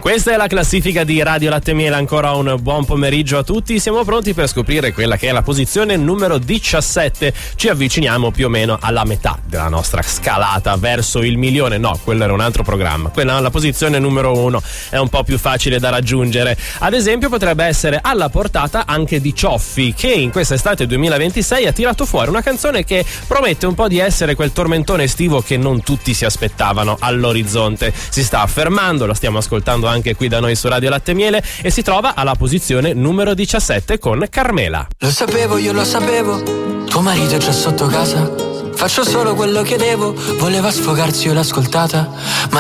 Questa è la classifica di Radio Latte Miele, ancora un buon pomeriggio a tutti. Siamo pronti per scoprire quella che è la posizione numero 17. Ci avviciniamo più o meno alla metà della nostra scalata verso il milione. No, quello era un altro programma. Quella, la posizione numero 1, è un po' più facile da raggiungere. Ad esempio potrebbe essere alla portata anche di Cioffi, che in quest'estate 2026 ha tirato fuori una canzone che promette un po' di essere quel tormentone estivo che non tutti si aspettavano all'orizzonte. Si sta affermando, la stiamo ascoltando anche qui da noi su Radio Latte Miele, e si trova alla posizione numero 17 con Carmela. Lo sapevo, io lo sapevo, tuo marito è già sotto casa, faccio solo quello che devo, voleva sfogarsi, io l'ho ascoltata, ma